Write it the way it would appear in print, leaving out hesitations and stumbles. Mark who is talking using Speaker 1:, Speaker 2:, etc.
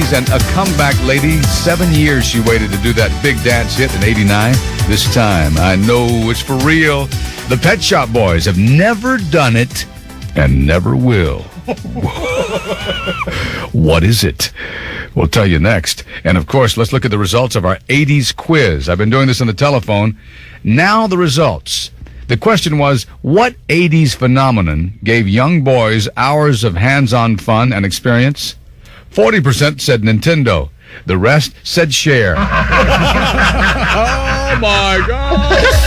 Speaker 1: 80s and a comeback lady. 7 years she waited to do that big dance hit in 89. This time, I know it's for real. The Pet Shop Boys have never done it and never will. What is it? We'll tell you next. And, of course, let's look at the results of our 80s quiz. I've been doing this on the telephone. Now the results. The question was, what 80s phenomenon gave young boys hours of hands-on fun and experience? 40% said Nintendo. The rest said Cher. Oh, my God.